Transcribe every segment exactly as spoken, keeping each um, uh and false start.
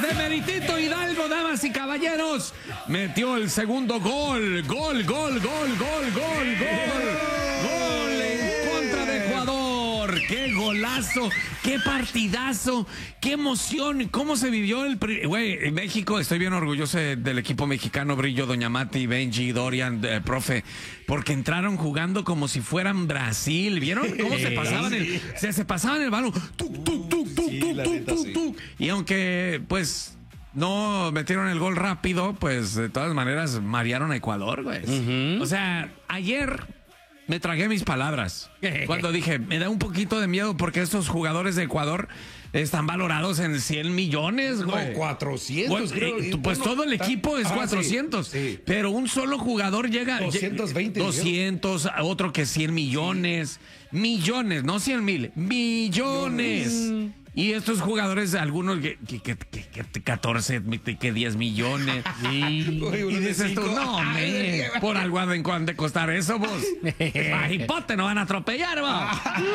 Emeritito Hidalgo, damas y caballeros, metió el segundo gol. Gol, gol, gol, gol, gol, gol. Gol en contra de Ecuador. ¡Qué golazo! ¡Qué partidazo! ¡Qué emoción! ¿Cómo se vivió el... Güey, en México, estoy bien orgulloso del equipo mexicano, Brillo, Doña Mati, Benji, Dorian, eh, profe, porque entraron jugando como si fueran Brasil. ¿Vieron cómo se pasaban el... Se, se pasaban el balón. Tuc, tuc, tuc, tuc, Sí, tuc, la tuc, neta, tuc, sí. tuc. Y aunque, pues... no metieron el gol rápido, pues de todas maneras marearon a Ecuador, güey. Uh-huh. O sea, ayer me tragué mis palabras cuando dije, me da un poquito de miedo porque estos jugadores de Ecuador están valorados en cien millones, güey. No, cuatrocientos, Bueno, creo. eh, Y pues bueno, todo el ta- equipo es ah, cuatrocientos, sí, sí. pero un solo jugador llega... doscientos veinte doscientos, otro que cien millones. Millones, no cien mil, millones. Mm. Y estos jugadores, algunos que, que, que, que, que catorce, que diez millones. Sí. Uy, Y dices tú, no, me, por algo han de costar eso, vos. Hipote, no van a atropellar, vos.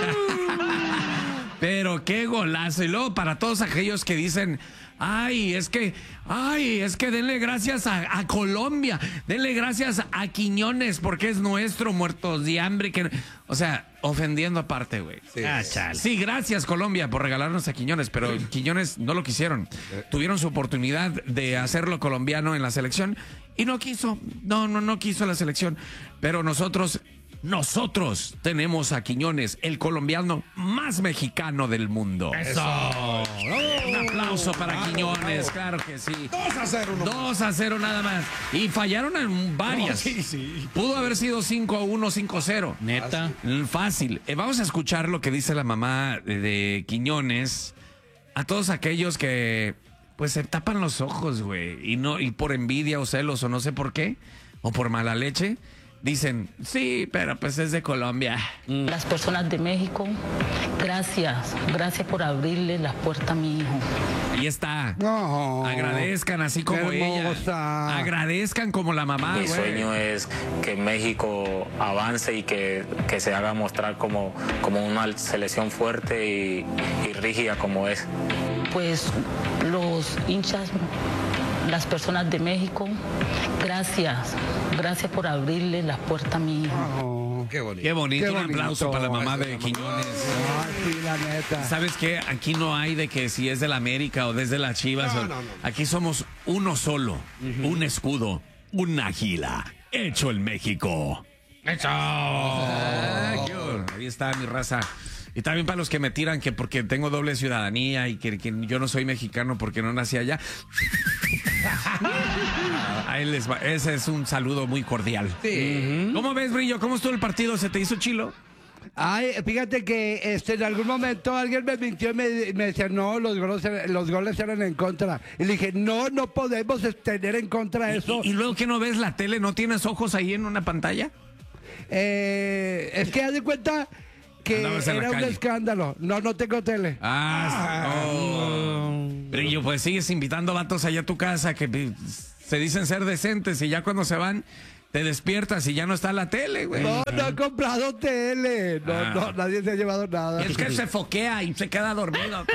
Pero qué golazo. Y luego para todos aquellos que dicen, ay, es que, ay, es que denle gracias a, a Colombia, denle gracias a Quiñones porque es nuestro, muertos de hambre. Que, o sea, ofendiendo aparte, güey. Sí. Ah, sí, gracias Colombia por regalarnos a Quiñones, pero Quiñones no lo quisieron. Tuvieron su oportunidad de hacerlo colombiano en la selección y no quiso. No, no, no quiso la selección. Pero nosotros... Nosotros tenemos a Quiñones, el colombiano más mexicano del mundo. ¡Eso! Un aplauso para Quiñones, claro que sí. dos a cero. dos a cero nada más. Y fallaron en varias. No, sí, sí. Pudo haber sido cinco a uno, cinco a cero. Neta. Fácil. Eh, vamos a escuchar lo que dice la mamá de, de Quiñones a todos aquellos que pues se tapan los ojos, güey. Y, no, y por envidia o celos o no sé por qué, o por mala leche. Dicen, sí, pero pues es de Colombia. Las personas de México, gracias, gracias por abrirle la puerta a mi hijo. Ahí está. No. Agradezcan así como ella. Agradezcan como la mamá. Mi güey. sueño es que México avance y que, que se haga mostrar como, como una selección fuerte y, y rígida como es. Pues los hinchas, las personas de México, gracias, gracias por abrirle la puerta a mi hijo. Oh, Qué bonito. Qué bonito. Qué Un bonito. aplauso para la mamá de Ay, Quiñones. Ay, sí, la neta. ¿Sabes qué? Aquí no hay de que si es de la América o desde las Chivas. No, o... no, no. Aquí somos uno solo. Uh-huh. Un escudo. Un águila. Hecho en México. ¡Eso! Ah, qué... Ahí está mi raza. Y también para los que me tiran que porque tengo doble ciudadanía y que, que yo no soy mexicano porque no nací allá. Ahí les va. Ese es un saludo muy cordial. Sí. ¿Cómo ves, Brillo? ¿Cómo estuvo el partido? ¿Se te hizo chilo? Ay, fíjate que este, en algún momento alguien me mintió y me, me decía, no, los goles, los goles eran en contra. Y le dije, no, no podemos tener en contra eso. ¿Y, y luego que no ves la tele? ¿No tienes ojos ahí en una pantalla? Eh, es que haz de cuenta que Andabas en la era un calle. escándalo. No, no tengo tele. Ah, oh. Brillo, pues sigues invitando vatos allá a tu casa que se dicen ser decentes y ya cuando se van te despiertas y ya no está la tele, güey. No, no he comprado tele. No, Ah. no, nadie se ha llevado nada. Es que se foquea y se queda dormido.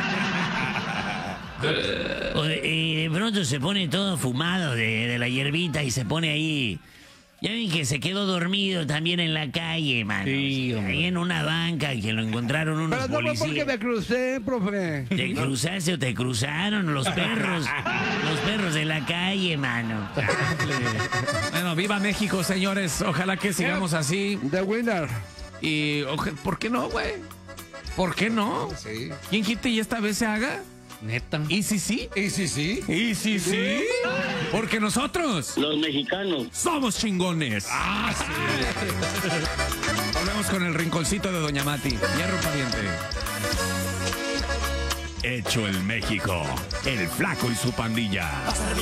Y de pronto se pone todo fumado de, de la hierbita y se pone ahí. Ya ven que se quedó dormido también en la calle, mano. Sí, hombre. Ahí en una banca que lo encontraron unos Pero no fue policías. porque me crucé, profe. ¿Te cruzaste o te cruzaron los perros? Los perros de la calle, mano. Bueno, viva México, señores. Ojalá que sigamos así. The winner. Y, oje- ¿por qué no, güey? ¿Por qué no? Sí. ¿Quién quite y esta vez se haga? Neta. ¿Y si sí? Y sí, sí. ¿Y si sí? Porque nosotros Los mexicanos. somos chingones. Ah, sí. Volvemos con el rinconcito de Doña Mati. Hierro pariente. Hecho en México. El Flaco y su pandilla.